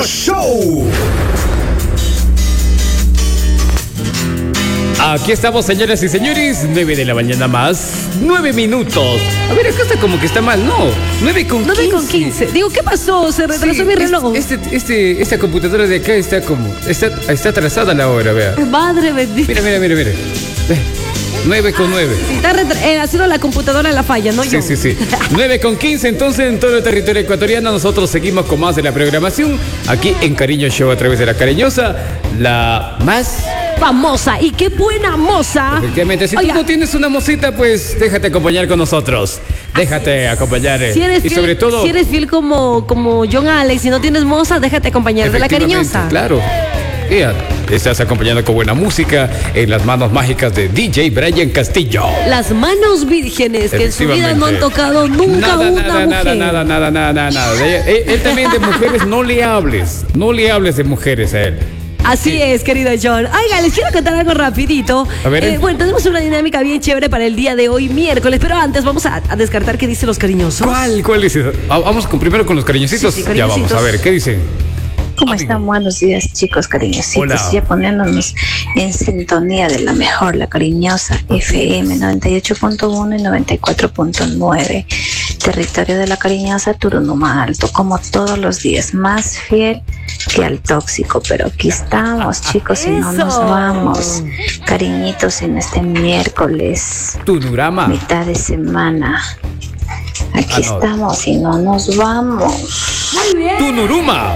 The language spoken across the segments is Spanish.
Show. Aquí estamos, señoras y señores, 9 de la mañana más 9 minutos. A ver, acá está como que está mal, ¿no? 9:15. Digo, ¿qué pasó? Se retrasó mi reloj. Esta computadora de acá está como... Está atrasada la hora, vea. Madre bendita. Mira. 9:09. Está haciendo la computadora la falla, ¿no? Sí. 9:15, entonces en todo el territorio ecuatoriano nosotros seguimos con más de la programación aquí en Cariño Show a través de La Cariñosa, la más famosa. Y qué buena moza. Efectivamente, si tú no tienes una mocita, pues déjate acompañar con nosotros. Déjate acompañar. Si eres y fiel, sobre todo, si eres fiel como John Alex, si no tienes moza, déjate acompañar de La Cariñosa. Claro. Estás acompañando con buena música en las manos mágicas de DJ Brian Castillo. Las manos vírgenes que en su vida no han tocado nunca una mujer. Nada. Él también de mujeres, no le hables de mujeres a él. Así es, querido John. Oiga, les quiero contar algo rapidito. A ver. Bueno, tenemos una dinámica bien chévere para el día de hoy, miércoles. Pero antes vamos a descartar qué dicen los cariñosos. ¿Cuál dice? Vamos primero con los cariñositos. Sí, ya vamos a ver, ¿qué dicen? ¿Cómo están? Buenos días, chicos cariñositos. Hola. Ya poniéndonos en sintonía de la mejor, La Cariñosa FM 98.1 y 94.9. Territorio de La Cariñosa, Turunuma Alto, como todos los días, más fiel que al tóxico, pero aquí estamos, chicos, y no nos vamos. Cariñitos en este miércoles, Tunurama. mitad de semana. Aquí estamos y no nos vamos. Muy bien. Tunuruma.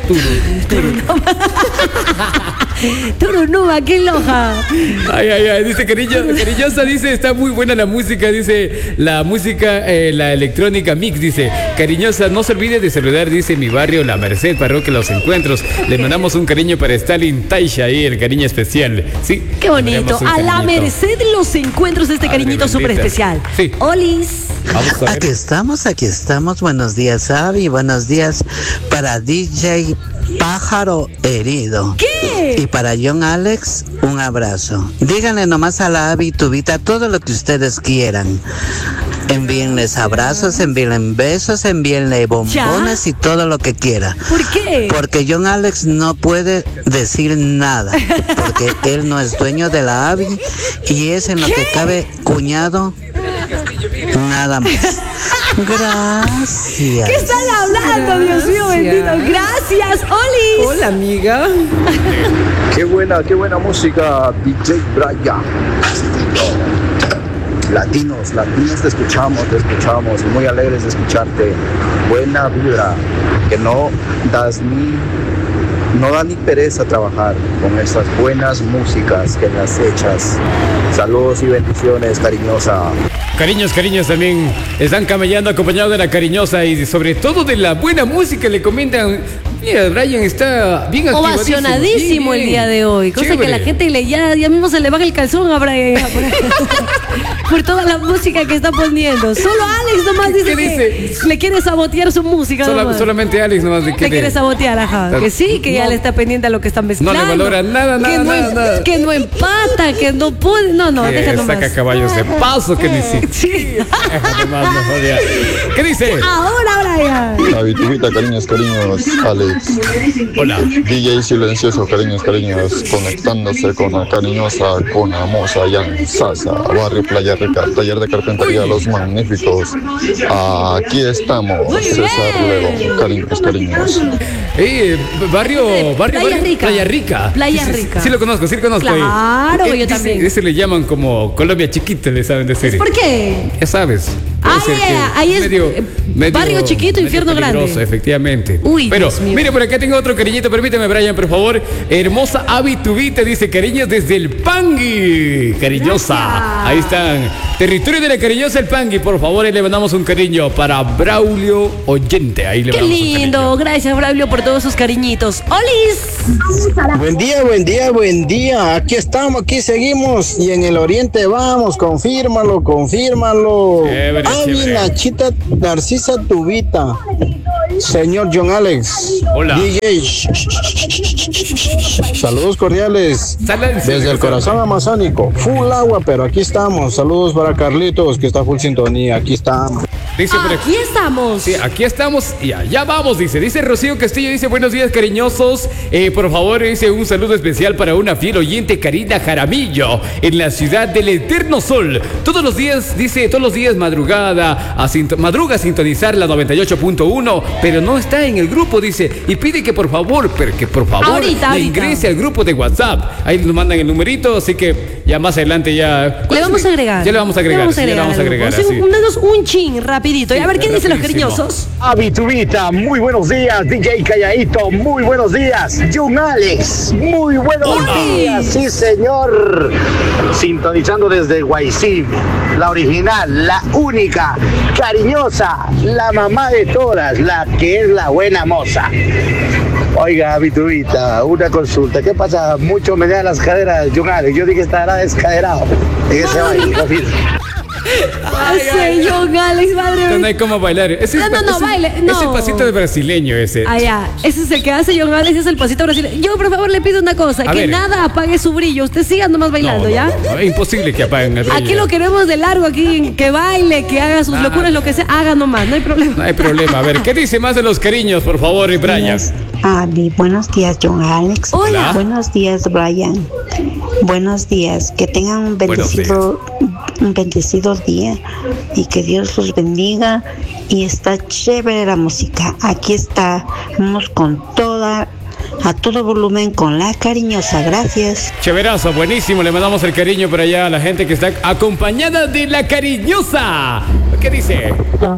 Turunuma, qué loja. Ay, dice cariñosa, dice, está muy buena la música, dice, la música, la electrónica mix, dice, cariñosa, no se olvide de saludar, dice, mi barrio, La Merced, parroquia Los Encuentros, le mandamos un cariño para Stalin Taisha ahí, el cariño especial, sí. Qué bonito, a La Merced Los Encuentros, este cariñito súper especial. Sí. Olis. Vamos a ver. Aquí estamos, buenos días, Avi, buenos días para DJ Pájaro Herido. ¿Qué? Y para John Alex, un abrazo. Díganle nomás a la Avi Tubita todo lo que ustedes quieran. Envíenles abrazos, envíenle besos, envíenle bombones y todo lo que quiera. ¿Por qué? Porque John Alex no puede decir nada, porque él no es dueño de la Avi y es en lo que cabe cuñado, nada más. Gracias. ¿Qué están hablando, Dios mío bendito? Gracias, Olis. Hola, amiga. Qué buena música, DJ Brian. Latinos, te escuchamos, muy alegres de escucharte. Buena vibra, que no da ni pereza trabajar con estas buenas músicas que las echas. Saludos y bendiciones, cariñosa. Cariños también están camellando acompañados de La Cariñosa y sobre todo de la buena música. Le comentan, mira, Brian está bien ovacionadísimo el día de hoy, cosa chévere. que la gente ya mismo se le baja el calzón a Brian por toda la música que está poniendo. Solo Alex nomás dice que le quiere sabotear su música. Solamente Alex nomás le quiere sabotear, ajá. Que sí, que ya le está pendiente a lo que están mezclando. No le valora nada. Que no empata, que no puede. No, deja nomás. Saca caballos de paso que ni siquiera. Sí. Nomás no jodía. ¿Qué dice? Ahora, Brian. La Vitubita, cariños, Alex. Hola. DJ silencioso, cariños, conectándose con La Cariñosa, con la moza, Jan Sasa, barrio Playa Rica, taller de carpintería Los Magníficos. Aquí estamos, César León, cariños. Barrio Playa Rica. Sí lo conozco. Claro, yo también. Ese le llaman como Colombia chiquita, le saben decir. ¿Por qué? Ya sabes. Ahí es barrio chiquito, infierno grande. Efectivamente. Uy, pero, Dios mío. mire, por acá tengo otro cariñito. Permíteme, Brian, por favor. Hermosa Avi Tubita dice cariños desde el Pangui. Cariñosa. Gracias. Ahí están. Territorio de La Cariñosa, el Pangui. Por favor, ahí le mandamos un cariño para Braulio Oyente. Ahí le Qué mandamos lindo. Gracias, Braulio, por todos sus cariñitos. ¡Olis! Buen día. Aquí estamos, aquí seguimos. Y en el oriente vamos. Confírmalo. Chévere. Nachita Narcisa Tubita. Señor John Alex. Hola. DJ. Saludos cordiales. Desde el corazón amazónico. Full agua, pero aquí estamos. Saludos para Carlitos, que está full sintonía. Aquí estamos. Dice, aquí estamos. Sí, aquí estamos y allá vamos, dice. Dice Rocío Castillo, dice, buenos días, cariñosos. Por favor, dice, un saludo especial para una fiel oyente, Karina Jaramillo, en la ciudad del Eterno Sol. Todos los días, dice, madruga a sintonizar la 98.1, pero no está en el grupo, dice, y pide que por favor, ahorita. ingrese al grupo de WhatsApp. Ahí nos mandan el numerito, así que ya más adelante ya... Le vamos a agregar. Ya le vamos a agregar. Danos un chin rapidito. Y a ver qué dicen los cariñosos. Abitubita, muy buenos días. DJ Calladito, muy buenos días. John Alex, muy buenos días. Sí, señor. Sintonizando desde Guaycín, la original, la única, cariñosa, la mamá de todas, la que es la buena moza. Oiga, Abitubita, una consulta. ¿Qué pasa? Mucho me dan las caderas, John Alex. Yo dije que estará descaderado en ese baile. John Alex, madre mía. No hay cómo bailar. Baile. No. Es el pasito de brasileño ese. Ya. Ese es el que hace John Alex, es el pasito brasileño. Yo, por favor, le pido una cosa. A que ver. Nada apague su brillo. Usted siga nomás bailando, ¿ya? No, es imposible que apaguen el brillo. Aquí lo queremos de largo, aquí que baile, que haga sus locuras, lo que sea. Haga nomás, no hay problema. No hay problema. A ver, ¿qué dice más de los cariños, por favor, y Brian? Buenos días, John Alex. Hola. Buenos días, Brian. Buenos días. Que tengan un bendecido día y que Dios los bendiga. Y está chévere la música. Aquí estamos a todo volumen con la cariñosa. Gracias. Chéverazo, buenísimo. Le mandamos el cariño por allá a la gente que está acompañada de la cariñosa. ¿Qué dice?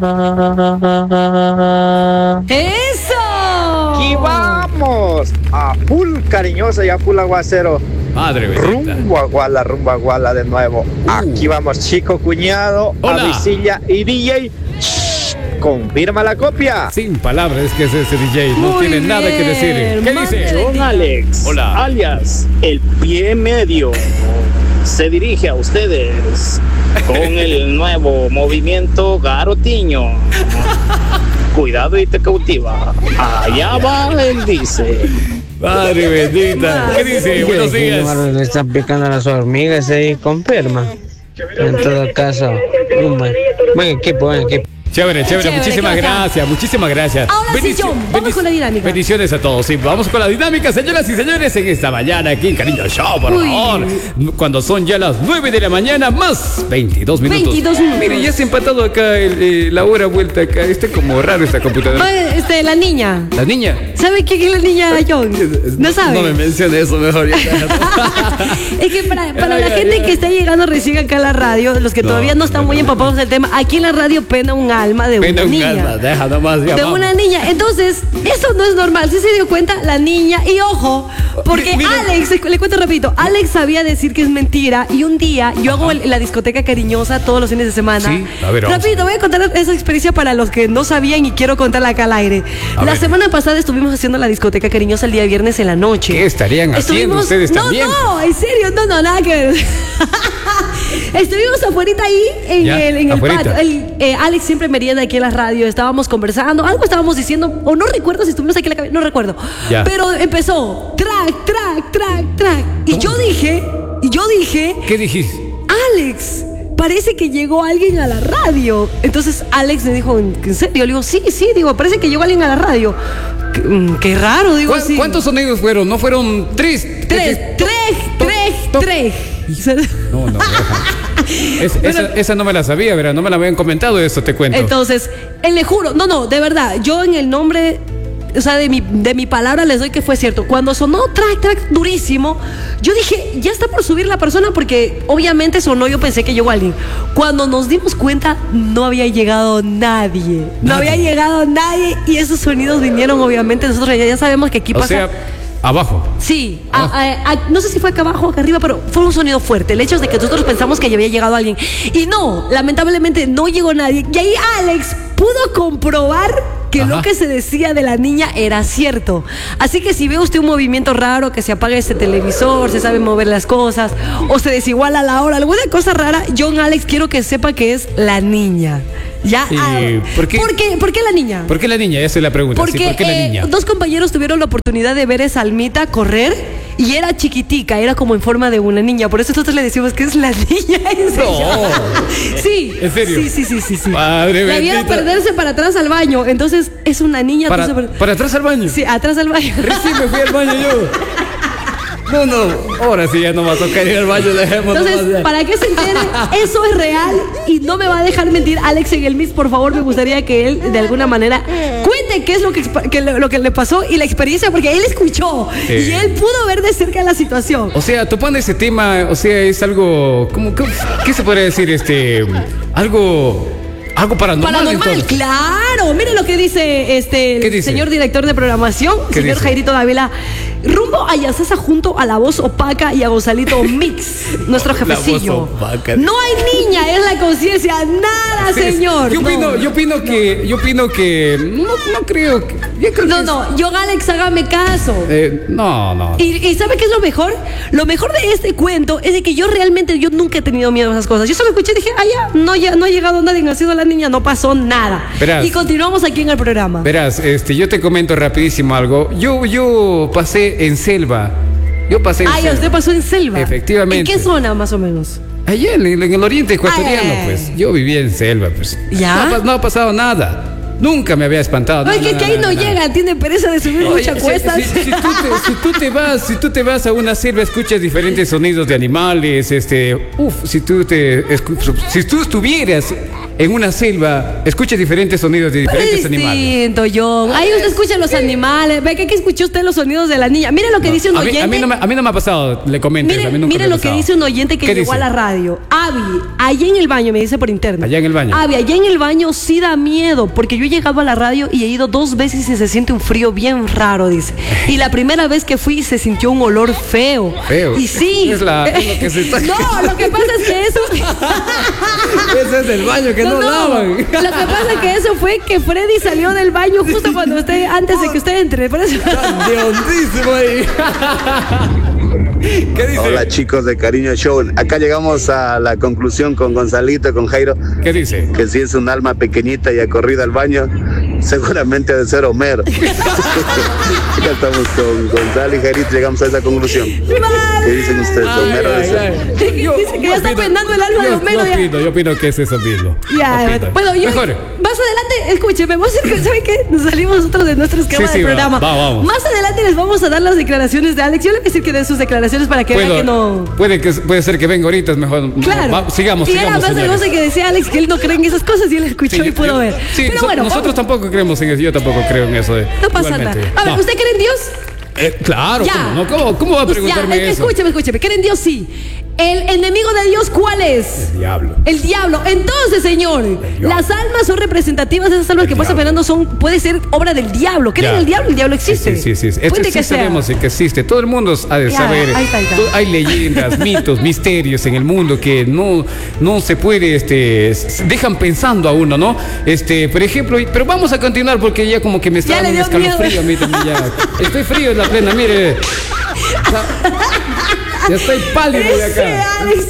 ¡Eso! Y vamos a full cariñosa y a full aguacero. Madre bendita. Rumbo a Guala de nuevo. Aquí vamos, chico, cuñado, Hola. Avicilla y DJ. Confirma la copia. Sin palabras, es que ese DJ no Muy tiene nada que decir. ¿Qué dice? John Alex, Hola. alias el pie medio, se dirige a ustedes con el nuevo movimiento garotiño. Cuidado y te cautiva. Allá va él, dice. Madre bendita. ¿Qué dice? Buenos días. Le están picando las hormigas ahí, confirma. En todo caso, buen equipo. Chévere, muchísimas gracias. Ahora sí, John, vamos con la dinámica. Bendiciones a todos. Sí, vamos con la dinámica, señoras y señores, en esta mañana aquí en Cariño Show, por favor. Cuando son ya las 9 de la mañana, más 22 minutos. Mire, ya se ha empatado acá la hora vuelta acá. Está como raro esta computadora. La niña. ¿La niña? ¿Sabe quién es la niña, John? ¿No sabe? No me mencione eso, mejor. Es que para la gente que está llegando recién acá a la radio, los que todavía no están muy empapados del tema, aquí en la radio pena un alma de una niña. Deja nomás, de una niña. Entonces, eso no es normal. ¿Sí se dio cuenta? La niña. Y ojo, porque Alex, le cuento rapidito, Alex sabía decir que es mentira. Y un día yo hago la discoteca cariñosa todos los fines de semana. Sí, a ver, rapidito, voy a contar esa experiencia para los que no sabían y quiero contarla acá al aire. La semana pasada estuvimos haciendo la discoteca cariñosa el día viernes en la noche. ¿Qué estarían haciendo ustedes también? No, en serio, no, nada que ver. Estuvimos afuerita ahí en el patio. Alex siempre merienda aquí en la radio. Estábamos conversando, algo estábamos diciendo, o no recuerdo si estuvimos aquí en la cabina, no recuerdo. Ya. Pero empezó track. Y yo dije. ¿Qué dijiste? Alex, parece que llegó alguien a la radio. Entonces Alex me dijo, ¿en serio? Le digo, sí, digo, parece que llegó alguien a la radio. Qué raro, digo así. ¿Cuántos sonidos fueron? ¿No fueron tres? Tres. No. Esa no me la sabía, ¿verdad? No me la habían comentado, eso te cuento. Entonces, le juro, no, de verdad, yo en el nombre, o sea, de mi palabra les doy que fue cierto. Cuando sonó track durísimo, yo dije, ya está por subir la persona, porque obviamente sonó, yo pensé que llegó alguien. Cuando nos dimos cuenta, no había llegado nadie. Y esos sonidos vinieron, obviamente, nosotros ya sabemos que aquí pasa. O sea, abajo. Sí, no sé si fue acá abajo o acá arriba, pero fue un sonido fuerte. El hecho es de que nosotros pensamos que ya había llegado alguien. Y no, lamentablemente no llegó nadie. Y ahí Alex pudo comprobar que lo que se decía de la niña era cierto. Así que si ve usted un movimiento raro, que se apaga este televisor, se sabe mover las cosas, o se desiguala la hora, alguna cosa rara, John Alex, quiero que sepa que es la niña. Ya. ¿Por qué la niña? ¿Por qué la niña? Esa es la pregunta. Porque ¿por qué la niña? Dos compañeros tuvieron la oportunidad de ver esa almita correr y era chiquitica, era como en forma de una niña. Por eso nosotros le decimos que es la niña esa. No. Sí. ¿En serio? Sí. Madre la vieron bendita. perderse para atrás al baño. Entonces es una niña. ¿Para atrás al baño? Sí, atrás al baño. Recién me fui al baño yo. No, ahora sí ya no va a tocar ir al baño, dejemos. Entonces, para que se entere, eso es real y no me va a dejar mentir Alex en el Miss. Por favor, me gustaría que él de alguna manera cuente qué es lo que le pasó y la experiencia, porque él escuchó y él pudo ver de cerca la situación. O sea, topando ese tema, o sea, es algo, ¿qué se podría decir? Algo paranormal. Paranormal, claro. Mire lo que dice el dice? señor director de programación, señor dice? Jairito Dávila. Rumbo a Yasasa junto a la voz opaca y a Gonzalito Mix, nuestro jefecillo. No hay niña, es la conciencia, nada, señor. Yo opino que no creo que. No, John Alex, hágame caso. No. ¿Y sabe qué es lo mejor? Lo mejor de este cuento es de que yo nunca he tenido miedo a esas cosas. Yo solo escuché y dije, no ha llegado nadie, ha sido la niña, no pasó nada. Verás. Y continuamos aquí en el programa. Verás, yo te comento rapidísimo algo. Yo pasé en selva. Usted pasó en selva. Efectivamente. ¿En qué zona más o menos? Allá en el oriente ecuatoriano, pues. Yo vivía en selva, pues. ¿Ya? No ha pasado nada. Nunca me había espantado. No, es que ahí no llega, tiene pereza de subir muchas cuestas. Si tú te vas a una selva, escuchas diferentes sonidos de animales, si tú estuvieras en una selva, escuchas diferentes sonidos de diferentes animales. Distinto, John. Ahí usted escucha los animales. Ve que aquí escuchó usted los sonidos de la niña. Mire lo que dice un oyente. A mí no me ha pasado, le comento. Mire lo que dice un oyente que llegó a la radio. Avi, allá en el baño, me dice por interno. Allá en el baño. Avi, allá en el baño sí da miedo, porque yo he llegado a la radio y he ido 2 veces y se siente un frío bien raro, dice. Y la primera vez que fui se sintió un olor feo. Feo. Y sí. Es lo que se está... No, lo que pasa es que eso... Ese es el baño que no lavan. Lo que pasa es que eso fue que Freddy salió del baño justo antes de que usted entre. Por eso... De hondísimo ahí. ¿Qué dice? Hola chicos de Cariño Show. Acá llegamos a la conclusión con Gonzalito, con Jairo. ¿Qué dice? Que si es un alma pequeñita y ha corrido al baño, seguramente ha de ser Homero. Acá estamos con Gonzalo y Jairito, llegamos a esa conclusión. ¿Qué dicen ustedes? Homero debe ser. Dice que ya está penando el alma de Homero. Yo opino que es eso mismo. Bueno, más adelante, escúcheme, ¿saben qué? Nos salimos nosotros de nuestro esquema del programa. Vamos. Más adelante les vamos a dar las declaraciones de Alex. Yo le voy a decir que dé sus declaraciones para que vean que no... Puede ser que venga ahorita, es mejor. Claro. Sigamos. Y era más hermoso que decía Alex que él no cree en esas cosas y él escuchó y pudo ver. Sí, pero bueno, nosotros tampoco creemos en eso. Yo tampoco creo en eso. No pasa nada. A ver, ¿usted cree en Dios? Claro, ya. ¿Cómo va a preguntarme eso? Escúcheme. ¿Cree en Dios? Sí. ¿El enemigo de Dios cuál es? El diablo. Entonces, señor, las almas son representativas de esas almas que pasan penando, puede ser obra del diablo. ¿Creen en el diablo? El diablo existe. Sí. Sí sabemos que existe. Todo el mundo ha de saber. Ahí está. Hay leyendas, mitos, misterios en el mundo que no se puede, dejan pensando a uno, ¿no? Por ejemplo, pero vamos a continuar porque ya como que me está dando un escalofrío a mí también ya. Estoy frío en la plena, mire. Ya estoy pálido de acá. Alex.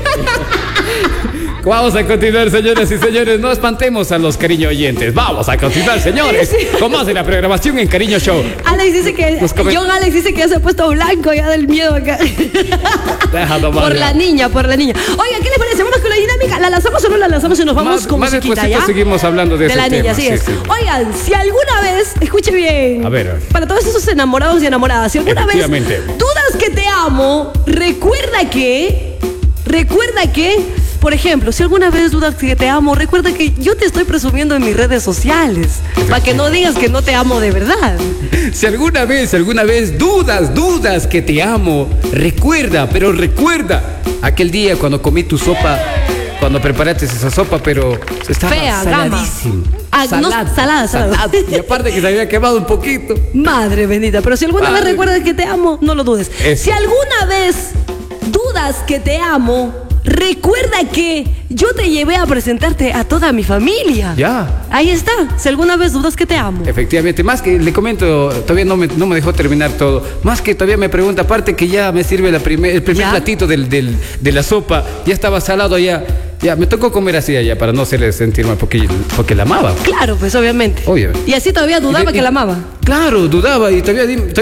Vamos a continuar, señoras y señores. No espantemos a los cariño oyentes. Vamos a continuar, señores. Con más de la programación en Cariño Show. Alex dice que Alex dice que ya se ha puesto blanco ya del miedo acá. Por la niña. Oiga, ¿qué les parece? Vamos con la dinámica. ¿La lanzamos o no la lanzamos y nos vamos con musiquita, ya? Seguimos hablando de la niña, sí. Oigan, si alguna vez, escuche bien. A ver. Para todos esos enamorados y enamoradas, si alguna vez dudas que te amo, recuerda que, por ejemplo, si alguna vez dudas que te amo, recuerda que yo te estoy presumiendo en mis redes sociales, para que no digas que no te amo de verdad. Si alguna vez dudas que te amo, recuerda aquel día cuando comí tu sopa, cuando preparaste esa sopa, pero estaba fea, saladísima. Salada. Y aparte que se había quemado un poquito. Madre bendita, pero si alguna vez recuerdas que te amo, no lo dudes. Si alguna vez dudas que te amo, recuerda que yo te llevé a presentarte a toda mi familia. Ya. Ahí está. Si alguna vez dudas que te amo. Efectivamente. Más que le comento, todavía no me dejó terminar todo. Más que todavía me pregunta, aparte que ya me sirve el primer platito de la sopa, ya estaba salado ya. Ya, me tocó comer así allá para no hacerle sentir mal porque la amaba. Claro, pues obviamente. Obvio. Y así todavía dudaba que la amaba. Claro, dudaba y todavía